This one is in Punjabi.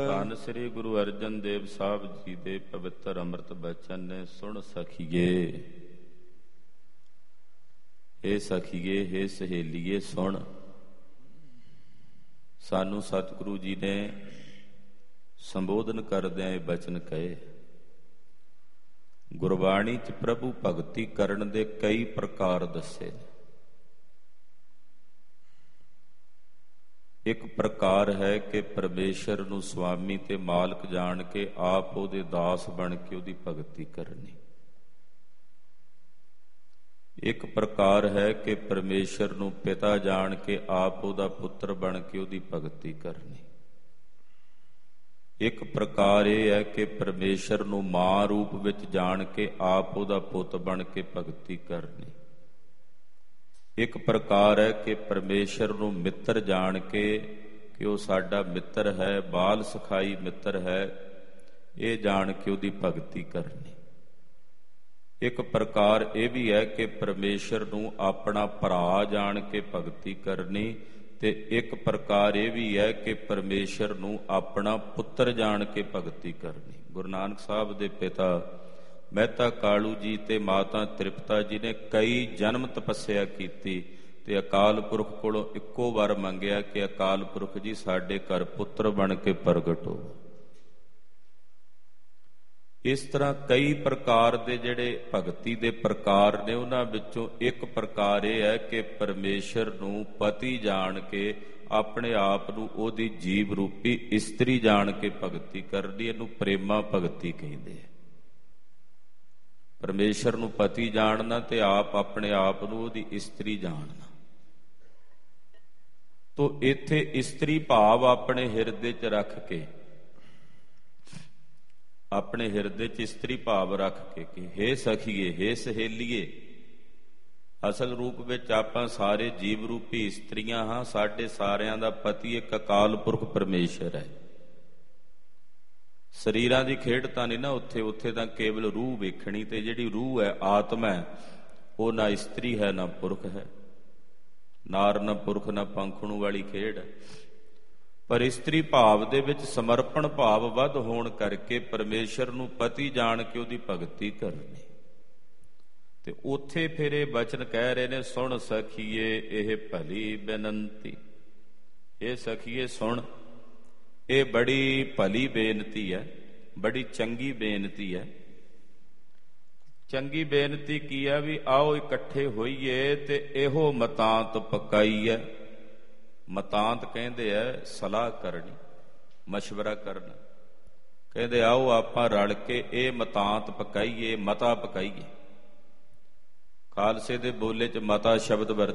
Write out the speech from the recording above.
ਧੰਨ ਸ੍ਰੀ ਗੁਰੂ ਅਰਜਨ ਦੇਵ ਸਾਹਿਬ ਜੀ ਦੇ ਪਵਿੱਤਰ ਅੰਮ੍ਰਿਤ ਬਚਨ ਨੇ। ਸੁਣ ਸਖੀਏ, ਹੇ ਸਖੀਏ, ਹੇ ਸਹੇਲੀਏ ਸੁਣ। ਸਾਨੂੰ ਸਤਿਗੁਰੂ ਜੀ ਨੇ ਸੰਬੋਧਨ ਕਰਦਿਆਂ ਇਹ ਬਚਨ ਕਹੇ। ਗੁਰਬਾਣੀ 'ਚ ਪ੍ਰਭੂ ਭਗਤੀ ਕਰਨ ਦੇ ਕਈ ਪ੍ਰਕਾਰ ਦੱਸੇ ਨੇ। ਇੱਕ ਪ੍ਰਕਾਰ ਹੈ ਕਿ ਪਰਮੇਸ਼ਰ ਨੂੰ ਸੁਆਮੀ ਤੇ ਮਾਲਕ ਜਾਣ ਕੇ ਆਪ ਉਹਦੇ ਦਾਸ ਬਣ ਕੇ ਉਹਦੀ ਭਗਤੀ ਕਰਨੀ। ਇੱਕ ਪ੍ਰਕਾਰ ਹੈ ਕਿ ਪਰਮੇਸ਼ਰ ਨੂੰ ਪਿਤਾ ਜਾਣ ਕੇ ਆਪ ਉਹਦਾ ਪੁੱਤਰ ਬਣ ਕੇ ਉਹਦੀ ਭਗਤੀ ਕਰਨੀ। ਇੱਕ ਪ੍ਰਕਾਰ ਇਹ ਹੈ ਕਿ ਪਰਮੇਸ਼ਰ ਨੂੰ ਮਾਂ ਰੂਪ ਵਿੱਚ ਜਾਣ ਕੇ ਆਪ ਉਹਦਾ ਪੁੱਤ ਬਣ ਕੇ ਭਗਤੀ ਕਰਨੀ। ਇੱਕ ਪ੍ਰਕਾਰ ਹੈ ਕਿ ਪਰਮੇਸ਼ਰ ਨੂੰ ਮਿੱਤਰ ਜਾਣ ਕੇ ਕਿ ਉਹ ਸਾਡਾ ਮਿੱਤਰ ਹੈ, ਬਾਲ ਸਖਾਈ ਮਿੱਤਰ ਹੈ, ਇਹ ਜਾਣ ਕੇ ਉਹਦੀ ਭਗਤੀ ਕਰਨੀ। ਇੱਕ ਪ੍ਰਕਾਰ ਇਹ ਵੀ ਹੈ ਕਿ ਪਰਮੇਸ਼ਰ ਨੂੰ ਆਪਣਾ ਭਰਾ ਜਾਣ ਕੇ ਭਗਤੀ ਕਰਨੀ। ਤੇ ਇੱਕ ਪ੍ਰਕਾਰ ਇਹ ਵੀ ਹੈ ਕਿ ਪਰਮੇਸ਼ਰ ਨੂੰ ਆਪਣਾ ਪੁੱਤਰ ਜਾਣ ਕੇ ਭਗਤੀ ਕਰਨੀ। ਗੁਰੂ ਨਾਨਕ ਸਾਹਿਬ ਦੇ ਪਿਤਾ ਮਹਿਤਾ ਕਾਲੂ ਜੀ ਤੇ ਮਾਤਾ ਤ੍ਰਿਪਤਾ ਜੀ ਨੇ ਕਈ ਜਨਮ ਤਪੱਸਿਆ ਕੀਤੀ ਤੇ ਅਕਾਲ ਪੁਰਖ ਕੋਲੋਂ ਇੱਕੋ ਵਾਰ ਮੰਗਿਆ ਕਿ ਅਕਾਲ ਪੁਰਖ ਜੀ ਸਾਡੇ ਘਰ ਪੁੱਤਰ ਬਣ ਕੇ ਪ੍ਰਗਟ ਹੋ। ਇਸ ਤਰ੍ਹਾਂ ਕਈ ਪ੍ਰਕਾਰ ਦੇ ਜਿਹੜੇ ਭਗਤੀ ਦੇ ਪ੍ਰਕਾਰ ਨੇ, ਉਹਨਾਂ ਵਿੱਚੋਂ ਇੱਕ ਪ੍ਰਕਾਰ ਇਹ ਹੈ ਕਿ ਪਰਮੇਸ਼ਰ ਨੂੰ ਪਤੀ ਜਾਣ ਕੇ ਆਪਣੇ ਆਪ ਨੂੰ ਉਹਦੀ ਜੀਵ ਰੂਪੀ ਇਸਤਰੀ ਜਾਣ ਕੇ ਭਗਤੀ ਕਰਨੀ। ਇਹਨੂੰ ਪ੍ਰੇਮਾ ਭਗਤੀ ਕਹਿੰਦੇ ਆ। ਪਰਮੇਸ਼ਰ ਨੂੰ ਪਤੀ ਜਾਣਨਾ ਤੇ ਆਪ ਆਪਣੇ ਆਪ ਨੂੰ ਉਹਦੀ ਇਸਤਰੀ ਜਾਣਨਾ। ਤੋ ਇੱਥੇ ਇਸਤਰੀ ਭਾਵ ਆਪਣੇ ਹਿਰਦੇ 'ਚ ਰੱਖ ਕੇ, ਆਪਣੇ ਹਿਰਦੇ 'ਚ ਇਸਤਰੀ ਭਾਵ ਰੱਖ ਕੇ ਕਿ ਹੇ ਸਖੀਏ, ਹੇ ਸਹੇਲੀਏ। ਅਸਲ ਰੂਪ ਵਿੱਚ ਆਪਾਂ ਸਾਰੇ ਜੀਵ ਰੂਪੀ ਇਸਤਰੀਆਂ ਹਾਂ। ਸਾਡੇ ਸਾਰਿਆਂ ਦਾ ਪਤੀ ਇੱਕ ਅਕਾਲ ਪੁਰਖ ਪਰਮੇਸ਼ਰ ਹੈ। ਸਰੀਰਾਂ ਦੀ ਖੇਡ ਤਾਂ ਨਹੀਂ ਨਾ ਉੱਥੇ ਤਾਂ ਕੇਵਲ ਰੂਹ ਵੇਖਣੀ। ਤੇ ਜਿਹੜੀ ਰੂਹ ਹੈ, ਆਤਮਾ ਹੈ, ਉਹ ਨਾ ਇਸਤਰੀ ਹੈ ਨਾ ਪੁਰਖ ਹੈ। ਨਾਰ ਨਾ ਪੁਰਖ ਨਾ ਪੰਖਣੂ ਵਾਲੀ ਖੇਡ ਹੈ। ਪਰ ਇਸਤਰੀ ਭਾਵ ਦੇ ਵਿੱਚ ਸਮਰਪਣ ਭਾਵ ਵੱਧ ਹੋਣ ਕਰਕੇ ਪਰਮੇਸ਼ਰ ਨੂੰ ਪਤੀ ਜਾਣ ਕੇ ਉਹਦੀ ਭਗਤੀ ਕਰਨੀ। ਤੇ ਉੱਥੇ ਫਿਰ ਇਹ ਬਚਨ ਕਹਿ ਰਹੇ ਨੇ, ਸੁਣ ਸਖੀਏ ਇਹ ਭਲੀ ਬੇਨੰਤੀ। ਇਹ ਸਖੀਏ ਸੁਣ, ਇਹ ਬੜੀ ਭਲੀ ਬੇਨਤੀ ਹੈ, ਬੜੀ ਚੰਗੀ ਬੇਨਤੀ ਹੈ। ਚੰਗੀ ਬੇਨਤੀ ਕੀ ਹੈ? ਵੀ ਆਓ ਇਕੱਠੇ ਹੋਈਏ ਤੇ ਇਹੋ ਮਤਾਂਤ ਪਕਾਈਏ। ਮਤਾਂਤ ਕਹਿੰਦੇ ਆ ਸਲਾਹ ਕਰਨੀ, ਮਸ਼ਵਰਾ ਕਰਨਾ। ਕਹਿੰਦੇ ਆਓ ਆਪਾਂ ਰਲ ਕੇ ਇਹ ਮਤਾਂਤ ਪਕਾਈਏ, ਮਤਾ ਪਕਾਈਏ। ਖਾਲਸੇ ਦੇ ਬੋਲੇ 'ਚ ਮਤਾ ਸ਼ਬਦ ਵਰਤ